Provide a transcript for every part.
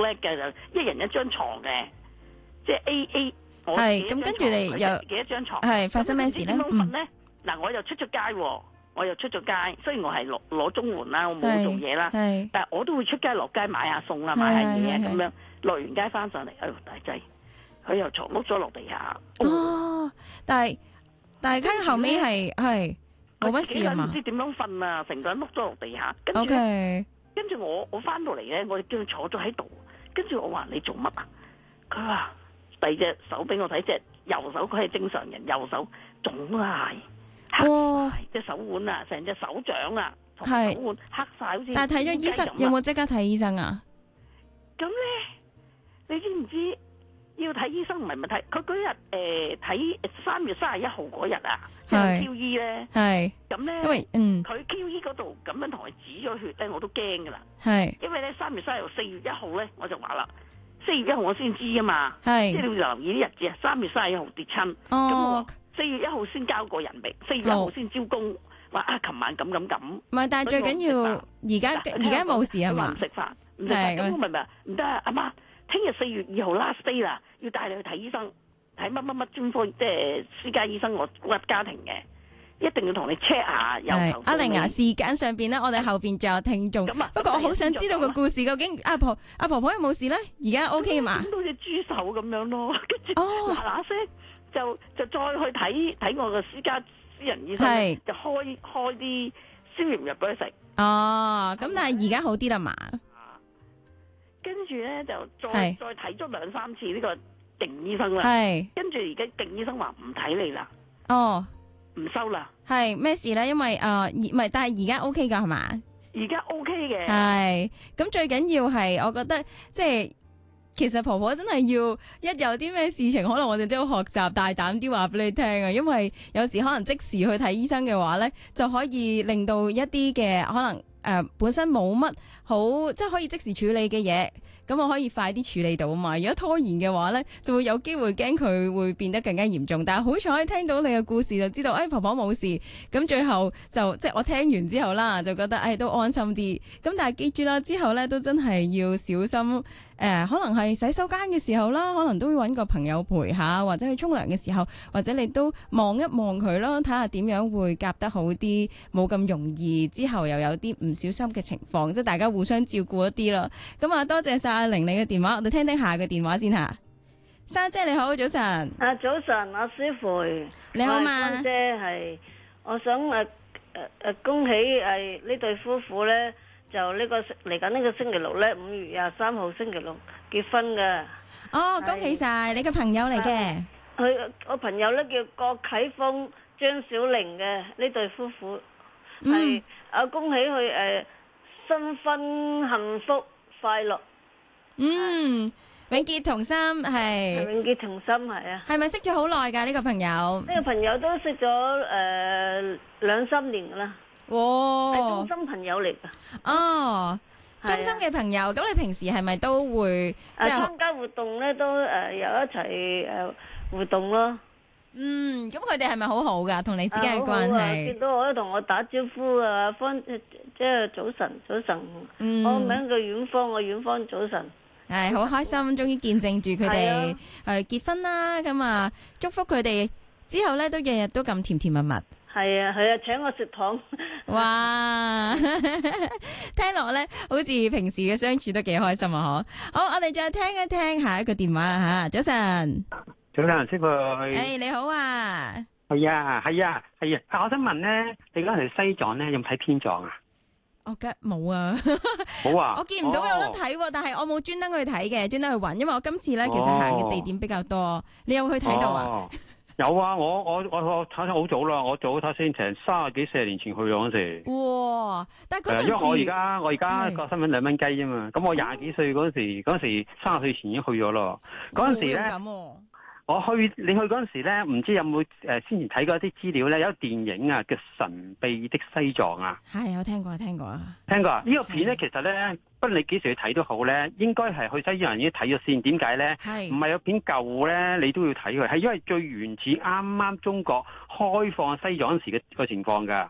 叻嘅，就一人一張床嘅，即係 A。 係咁，跟住你又幾多張床？ 係發生咩事咧？ 點樣瞓咧？嗱，我又出咗街喎，雖然我係攞綜援啦，我冇做嘢啦，但係我都會出街落街買下餸啊，買下嘢啊咁樣。落完街翻上嚟，哎呦大劑，佢又碌咗落地下。 哦，但係後尾係冇乜事啊嘛？ 唔知點樣瞓啊，成個人碌咗落地下。跟住我翻到嚟咧，我叫佢坐咗喺度，跟住我話你做乜啊？佢話。第二隻手俾我睇，隻右手佢係正常人，右手腫晒，黑晒隻手腕啊，成隻手掌啊，同手腕黑晒，好似。 但係睇咗醫生，有冇即刻睇醫生啊？ 咁咧，你知唔知要睇醫生唔係咪睇？佢嗰日睇3月31號嗰日啊，即係 QE 咧。係。咁咧，因為佢 QE 嗰度咁樣同佢止咗血咧，我都驚噶啦。係。因為咧3月31號、4月1號咧，我就話啦。4月1號我先知啊嘛，即係你要留意啲日子啊。3月31號跌親，咁我4月1號先交個人俾，4月1號先招工，話啊琴晚咁。 唔係，但係最緊要而家冇事啊嘛。唔食飯，咁我咪唔得啊！阿媽，聽日4月2號 last day 啦，要帶你去睇醫生，睇乜專科，即係私家醫生，我骨家庭嘅。一定要同你 check 下。 阿玲啊，時間上邊咧，我哋後邊仲有聽眾。不過我好想知道個故事究竟阿婆有冇事咧？而家 OK 嘛？ 好似豬手咁樣咯，跟住嗱聲就再去睇我個私人醫生，就開啲消炎藥俾佢食。 哦，咁但係而家好啲啦嘛？ 跟住咧就再睇咗2-3次呢個勁醫生啦。係，跟住而家勁醫生話唔睇你啦。哦。唔收啦，係咩事咧？因為唔係，但係而家 OK 噶係嘛？而家 OK 嘅，係咁最緊要係，我覺得即係其實婆婆真係要一有啲咩事情，可能我哋都要學習大膽啲話俾你聽啊！因為有時可能即時去睇醫生嘅話咧，就可以令到一啲嘅可能本身冇乜好，即係可以即時處理嘅嘢。咁我可以快啲處理到啊嘛！如果拖延嘅話咧，就會有機會驚佢會變得更加嚴重。但係好彩聽到你嘅故事就知道，婆婆冇事。咁最後就即係我聽完之後啦，就覺得都安心啲。咁但係記住啦，之後咧都真係要小心。可能係洗手間嘅時候啦，可能都會揾個朋友陪下，或者去沖涼嘅時候，或者你都望一望佢啦，睇下點樣會夾得好啲，冇咁容易之後又有啲唔小心嘅情況，即係大家互相照顧一啲啦。咁啊，多謝晒阿玲你嘅電話，我哋聽聽下個電話先吓。珊姐你好，早晨。 早晨，阿師傅你好嘛？ 珊姐係，我想恭喜呢對夫婦咧。就呢個嚟緊呢個星期六咧，5月23號星期六結婚嘅。 哦，恭喜晒！你嘅朋友嚟嘅。 我朋友咧叫郭啟峰、張小玲嘅呢對夫婦，係恭喜佢新婚幸福快樂。 永結同心係。 永結同心係啊。 係咪識咗好耐㗎呢個朋友？ 呢個朋友都識咗2-3年㗎啦。哇！係中心朋友嚟噶。 哦，中心嘅朋友，咁你平時係咪都會參加活動咧？都有一齊活動咯。 咁佢哋係咪好好噶？同你之間嘅關係？ 見到我都同我打招呼啊，即係早晨。我名叫遠方，我遠方早晨。 係好開心，終於見證住佢哋結婚啦！咁啊，祝福佢哋之後咧都日日都咁甜甜蜜蜜。 係啊，請我食糖。 哇，聽落咧，好似平時嘅相處都幾開心啊！嗬，好，我哋再聽一聽下一個電話吓。早晨， 早晨，師傅。 你好啊。 係啊。我想問咧，你嗰條西藏咧有冇睇天葬啊？ 我梗冇啊。 冇啊。 我見唔到有得睇，但係我冇專登去睇嘅，專登去揾，因為我今次咧其實行嘅地點比較多。你有去睇到啊？ 有啊，我睇得好早啦，我早睇先，成30幾40年前去咗嗰時。 哇！但係嗰陣時， 因為我而家個身份2蚊雞啫嘛，咁我20幾歲嗰時30歲前已經去咗咯。嗰陣時咧，你去嗰陣時咧，唔知有冇先前睇過一啲資料咧？有一個電影啊，叫《神秘的西藏》啊。係， 我聽過啊。聽過啊！呢個片咧，其實咧，不論你幾時去睇都好咧，應該係去西藏已經睇咗先。點解咧？唔係有片舊咧，你都要睇佢，係因為最原始啱啱中國開放西藏時嘅個情況㗎。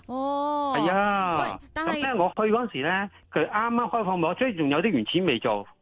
哦，係啊。咁咧，我去嗰陣時咧，佢啱啱開放冇，所以仲有啲原始未做。